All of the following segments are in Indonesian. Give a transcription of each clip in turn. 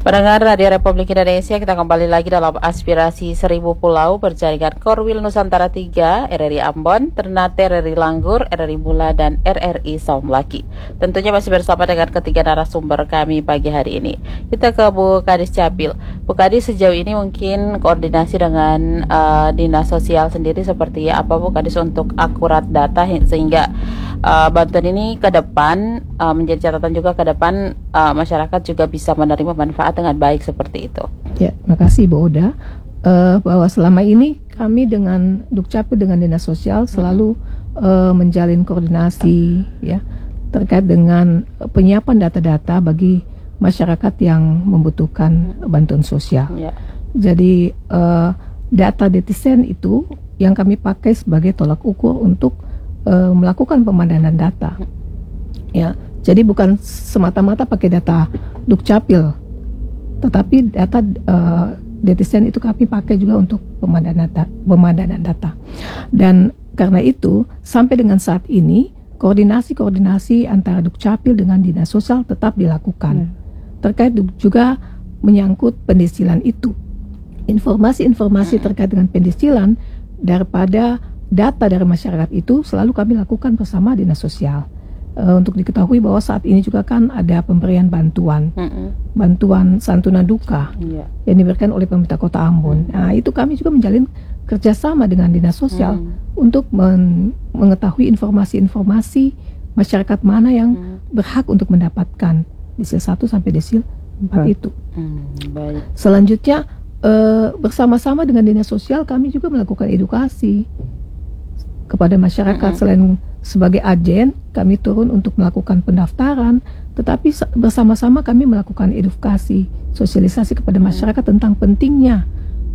Pendengar Radio Republik Indonesia, kita kembali lagi dalam Aspirasi Seribu Pulau berjaringan Korwil Nusantara 3, RRI Ambon, Ternate, RRI Langgur, RRI Mula, dan RRI Saumlaki. Tentunya masih bersama dengan ketiga narasumber kami pagi hari ini. Kita ke Bu Kadis Capil. Bu Kadis, sejauh ini mungkin koordinasi dengan Dinas Sosial sendiri seperti apa Bu Kadis untuk akurat data sehingga bantuan ini ke depan menjadi catatan juga ke depan masyarakat juga bisa menerima manfaat dengan baik seperti itu. Ya, makasih Bu Oda. Bahwa selama ini kami dengan Dukcapil dengan Dinas Sosial selalu menjalin koordinasi ya terkait dengan penyiapan data-data bagi masyarakat yang membutuhkan bantuan sosial. Ya. Jadi data netizen itu yang kami pakai sebagai tolak ukur untuk melakukan pemandanan data. Ya, jadi bukan semata-mata pakai data Dukcapil, tetapi data netizen itu kami pakai juga untuk pemandanan data. Dan karena itu sampai dengan saat ini koordinasi antara Dukcapil dengan Dinas Sosial tetap dilakukan. Terkait juga menyangkut pendesilan itu. Informasi-informasi terkait dengan pendesilan daripada data dari masyarakat itu selalu kami lakukan bersama Dinas Sosial. Untuk diketahui bahwa saat ini juga kan ada pemberian bantuan santunan duka yang diberikan oleh pemerintah Kota Ambon. Nah, itu kami juga menjalin kerjasama dengan Dinas Sosial untuk mengetahui informasi-informasi masyarakat mana yang berhak untuk mendapatkan desil 1 sampai desil 4 itu. Baik. Selanjutnya bersama-sama dengan Dinas Sosial kami juga melakukan edukasi kepada masyarakat. Selain sebagai agen, kami turun untuk melakukan pendaftaran, tetapi bersama-sama kami melakukan edukasi, sosialisasi kepada masyarakat tentang pentingnya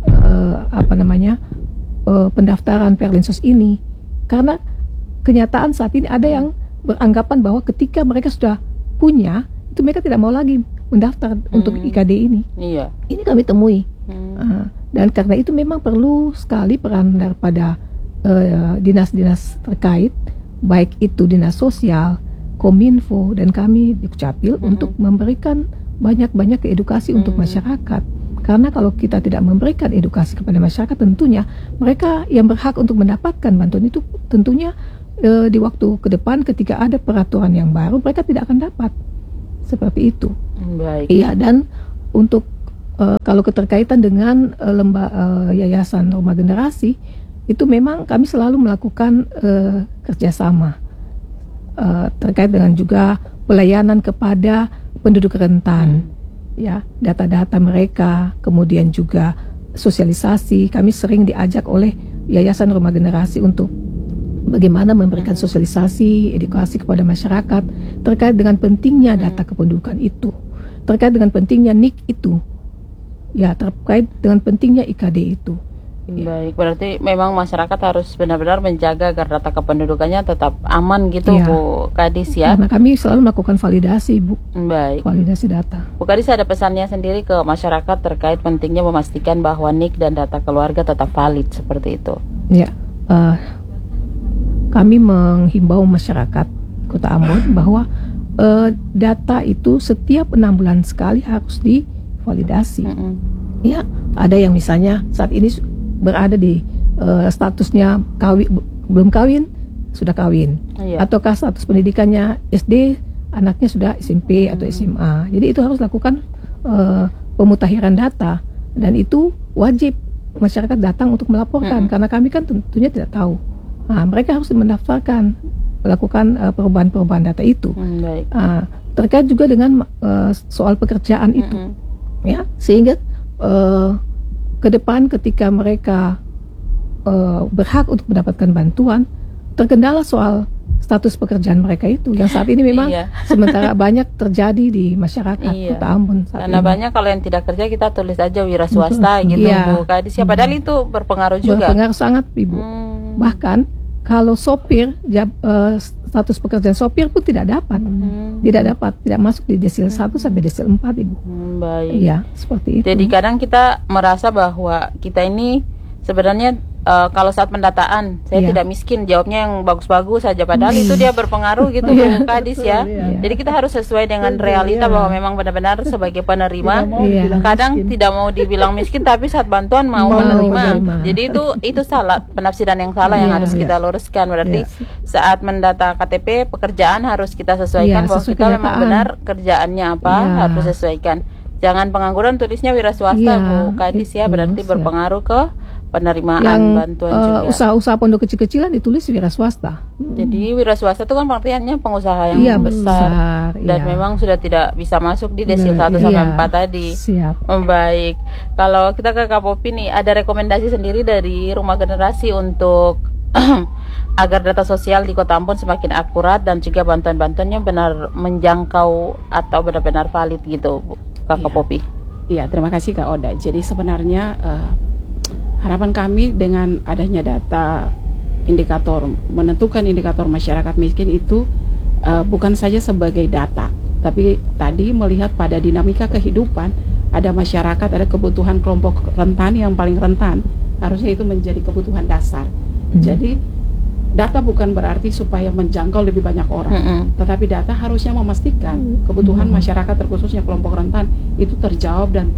pendaftaran Perlinsos ini. Karena kenyataan saat ini ada yang beranggapan bahwa ketika mereka sudah punya, itu mereka tidak mau lagi mendaftar untuk IKD ini. Iya. Ini kami temui. Dan karena itu memang perlu sekali peran daripada dinas-dinas terkait, baik itu Dinas Sosial, Kominfo, dan kami di Dukcapil untuk memberikan banyak-banyak edukasi untuk masyarakat. Karena kalau kita tidak memberikan edukasi kepada masyarakat, tentunya mereka yang berhak untuk mendapatkan bantuan itu tentunya di waktu ke depan ketika ada peraturan yang baru, mereka tidak akan dapat. Seperti itu. Baik. Iya, dan untuk kalau keterkaitan dengan Yayasan Rumah Generasi, itu memang kami selalu melakukan kerjasama terkait dengan juga pelayanan kepada penduduk rentan, ya, data-data mereka, kemudian juga sosialisasi. Kami sering diajak oleh Yayasan Rumah Generasi untuk bagaimana memberikan sosialisasi, edukasi kepada masyarakat terkait dengan pentingnya data kependudukan itu, terkait dengan pentingnya NIK itu, ya, terkait dengan pentingnya IKD itu. Baik, berarti memang masyarakat harus benar-benar menjaga agar data kependudukannya tetap aman gitu, Bu Kadis ya. Karena kami selalu melakukan validasi, Bu. Baik. Validasi data. Bu Kadis, ada pesannya sendiri ke masyarakat terkait pentingnya memastikan bahwa NIK dan data keluarga tetap valid seperti itu. Ya, kami menghimbau masyarakat Kota Ambon bahwa data itu setiap 6 bulan sekali harus divalidasi. Ya, ada yang misalnya saat ini berada di statusnya belum kawin, sudah kawin, ataukah status pendidikannya SD, anaknya sudah SMP atau SMA. Jadi itu harus lakukan pemutakhiran data, dan itu wajib masyarakat datang untuk melaporkan, karena kami kan tentunya tidak tahu. Nah, mereka harus mendaftarkan, melakukan perubahan-perubahan data itu. Terkait juga dengan soal pekerjaan itu, ya, sehingga ke depan ketika mereka berhak untuk mendapatkan bantuan, terkendala soal status pekerjaan mereka itu yang saat ini memang sementara banyak terjadi di masyarakat Kota Ambon saat karena ini. banyak kalau yang tidak kerja kita tulis aja wira swasta gitu, Bu Kadis. Padahal itu berpengaruh juga. Berpengaruh sangat, Ibu. Bahkan kalau sopir, status pekerjaan sopir pun tidak dapat, tidak masuk di desil 1 sampai desil 4, Ibu. Baik. Iya, seperti itu. Jadi kadang kita merasa bahwa kita ini sebenarnya kalau saat pendataan saya Iya. tidak miskin, jawabnya yang bagus-bagus saja, padahal itu dia berpengaruh gitu Bu Kadis ya. Iya. Jadi kita harus sesuai dengan realita bahwa memang benar-benar sebagai penerima Iya. kadang tidak mau dibilang miskin, tapi saat bantuan mau Mau menerima. menerima. Jadi itu salah, penafsiran yang salah yang Iya, harus kita luruskan. Berarti saat mendata KTP pekerjaan harus kita sesuaikan Iya, bahwa sesuai kita memang kenyataan. benar kerjaannya apa, Iya. harus sesuaikan. Jangan pengangguran tulisnya wira swasta Iya, Bu Kadis ya, itu, berarti siap. berpengaruh ke penerimaan Yang bantuan juga. usaha-usaha pondok kecil-kecilan ditulis wira swasta. Jadi wira swasta itu kan pengertiannya pengusaha yang Iya, besar, dan iya. memang sudah tidak bisa masuk di desil Iya, 1 sampai 4 tadi. Siap. Baik, kalau kita ke Kak Popi nih, ada rekomendasi sendiri dari Rumah Generasi untuk agar data sosial di Kota Ambon semakin akurat dan juga bantuan-bantuannya benar menjangkau atau benar-benar valid gitu, Bu, Kak Iya. Popi. Iya, terima kasih Kak Oda. Jadi sebenarnya harapan kami dengan adanya data indikator, menentukan indikator masyarakat miskin itu bukan saja sebagai data, tapi tadi melihat pada dinamika kehidupan, ada masyarakat, ada kebutuhan kelompok rentan yang paling rentan, harusnya itu menjadi kebutuhan dasar. Jadi data bukan berarti supaya menjangkau lebih banyak orang, tetapi data harusnya memastikan kebutuhan masyarakat terkhususnya kelompok rentan itu terjawab dan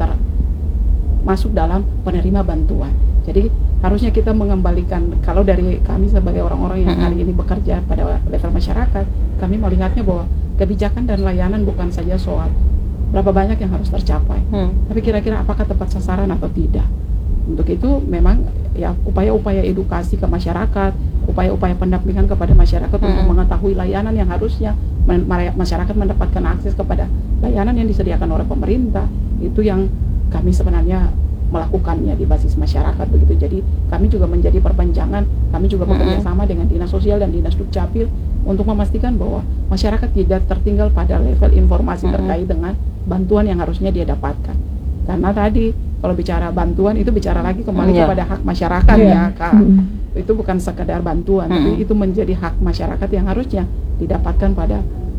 masuk dalam penerima bantuan. Jadi harusnya kita mengembalikan, kalau dari kami sebagai orang-orang yang hari ini bekerja pada level masyarakat, kami melihatnya bahwa kebijakan dan layanan bukan saja soal berapa banyak yang harus tercapai, tapi kira-kira apakah tepat sasaran atau tidak. Untuk itu memang ya upaya-upaya edukasi ke masyarakat, upaya-upaya pendampingan kepada masyarakat untuk mengetahui layanan yang harusnya masyarakat mendapatkan akses kepada layanan yang disediakan oleh pemerintah, itu yang kami sebenarnya melakukannya di basis masyarakat begitu. Jadi kami juga menjadi perpanjangan, kami juga bekerja sama dengan Dinas Sosial dan Dinas Dukcapil untuk memastikan bahwa masyarakat tidak tertinggal pada level informasi terkait dengan bantuan yang harusnya dia dapatkan. Karena tadi kalau bicara bantuan itu bicara lagi kembali kepada hak masyarakat ya Kak. Itu bukan sekedar bantuan, tapi itu menjadi hak masyarakat yang harusnya didapatkan pada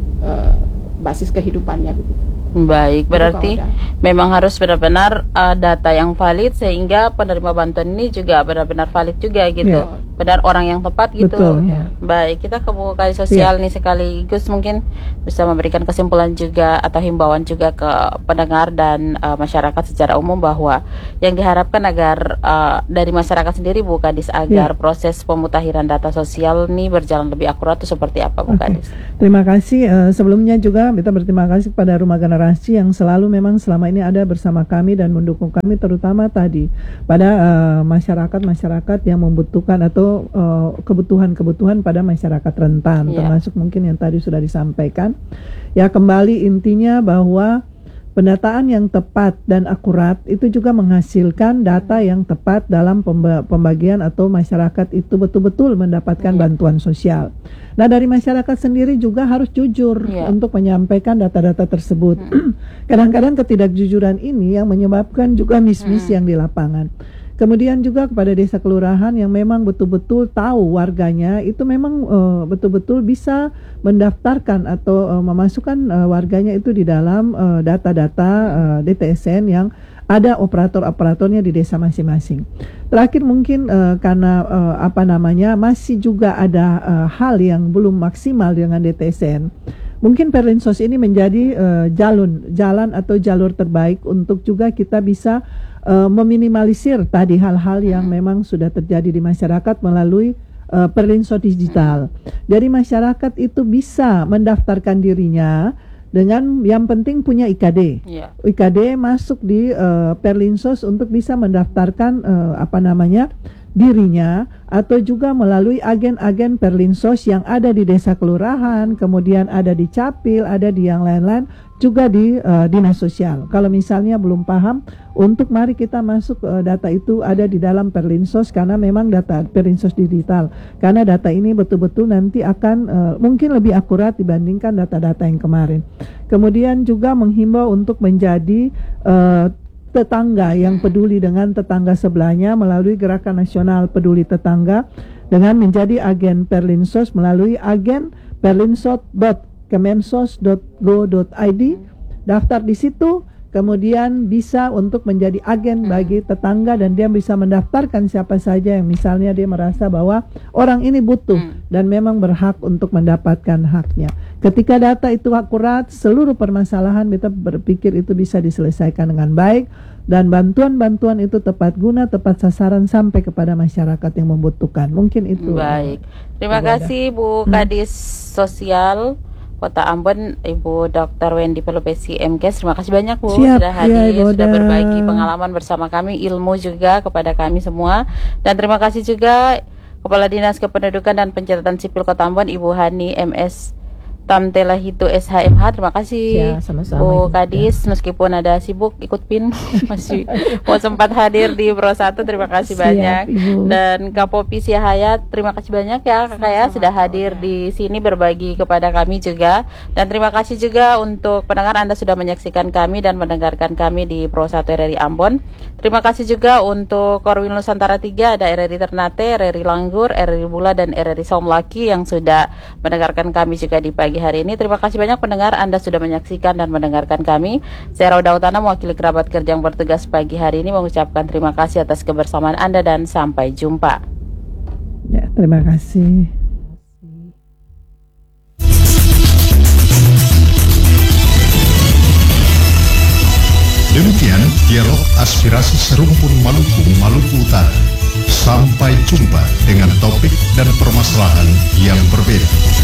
basis kehidupannya begitu. Baik, berarti memang harus benar-benar data yang valid sehingga penerima bantuan ini juga benar-benar valid juga gitu. Benar orang yang tepat gitu. Betul, ya. Baik, kita ke Bu Kadis Sosial nih sekaligus mungkin bisa memberikan kesimpulan juga atau himbauan juga ke pendengar dan masyarakat secara umum bahwa yang diharapkan agar dari masyarakat sendiri Bu Kadis agar proses pemutakhiran data sosial ini berjalan lebih akurat itu seperti apa Bu Kadis? Terima kasih. Sebelumnya juga kita berterima kasih kepada Rumah Generasi yang selalu memang selama ini ada bersama kami dan mendukung kami, terutama tadi pada masyarakat-masyarakat yang membutuhkan atau kebutuhan-kebutuhan pada masyarakat rentan, termasuk mungkin yang tadi sudah disampaikan. Ya, kembali intinya bahwa pendataan yang tepat dan akurat itu juga menghasilkan data yang tepat dalam pembagian atau masyarakat itu betul-betul mendapatkan bantuan sosial. Nah, dari masyarakat sendiri juga harus jujur untuk menyampaikan data-data tersebut. Kadang-kadang ketidakjujuran ini yang menyebabkan juga miss-miss yang di lapangan. Kemudian juga kepada desa kelurahan yang memang betul-betul tahu warganya itu memang betul-betul bisa mendaftarkan atau memasukkan warganya itu di dalam data-data DTSN yang ada operator-operatornya di desa masing-masing. Terakhir mungkin karena masih juga ada hal yang belum maksimal dengan DTSN. Mungkin Perlinsos ini menjadi jalan atau jalur terbaik untuk juga kita bisa meminimalisir tadi hal-hal yang memang sudah terjadi di masyarakat melalui Perlinsos digital. Jadi masyarakat itu bisa mendaftarkan dirinya dengan yang penting punya IKD. IKD masuk di Perlinsos untuk bisa mendaftarkan dirinya, atau juga melalui agen-agen Perlinsos yang ada di desa kelurahan, kemudian ada di Capil, ada di yang lain-lain, juga di Dinas Sosial. Kalau misalnya belum paham, untuk mari kita masuk data itu ada di dalam Perlinsos, karena memang data Perlinsos digital. Karena data ini betul-betul nanti akan mungkin lebih akurat dibandingkan data-data yang kemarin. Kemudian juga menghimbau untuk menjadi tetangga yang peduli dengan tetangga sebelahnya melalui Gerakan Nasional Peduli Tetangga dengan menjadi agen Perlinsos melalui agen perlinsos.kemensos.go.id. Daftar di situ, kemudian bisa untuk menjadi agen bagi tetangga, dan dia bisa mendaftarkan siapa saja yang misalnya dia merasa bahwa orang ini butuh dan memang berhak untuk mendapatkan haknya. Ketika data itu akurat, seluruh permasalahan kita berpikir itu bisa diselesaikan dengan baik, dan bantuan-bantuan itu tepat guna, tepat sasaran sampai kepada masyarakat yang membutuhkan. Mungkin itu. Baik. Terima kasih Bu Kadis Sosial Kota Ambon, Ibu Dr. Wendy Pelupesi MKes. Terima kasih banyak Bu Siap, sudah hadir, ya, sudah berbagi pengalaman bersama kami, ilmu juga kepada kami semua. Dan terima kasih juga Kepala Dinas Kependudukan dan Pencatatan Sipil Kota Ambon, Ibu Hani MS Tamtelahitu SHMH. Terima kasih Ya, sama-sama, Bu Ibu. Kadis, meskipun ada sibuk ikut PIN masih mau sempat hadir di Pro 1. Terima kasih Siap, banyak. Ibu. Dan Kapopi Siahayat, terima kasih banyak ya Kakak ya sudah hadir di sini berbagi kepada kami juga. Dan terima kasih juga untuk pendengar, Anda sudah menyaksikan kami dan mendengarkan kami di Pro 1 RRI Ambon. Terima kasih juga untuk Korwil Nusantara 3, ada RRI Ternate, RRI Langgur, RRI Bula, dan RRI Saumlaki yang sudah mendengarkan kami juga di pagi hari ini. Terima kasih banyak pendengar, Anda sudah menyaksikan dan mendengarkan kami. Saya Rauda Utana, mewakili kerabat kerja yang bertugas pagi hari ini, mengucapkan terima kasih atas kebersamaan Anda dan sampai jumpa. Ya, terima kasih. Demikian dialog aspirasi serumpun Maluku, Maluku Utara. Sampai jumpa dengan topik dan permasalahan yang berbeda.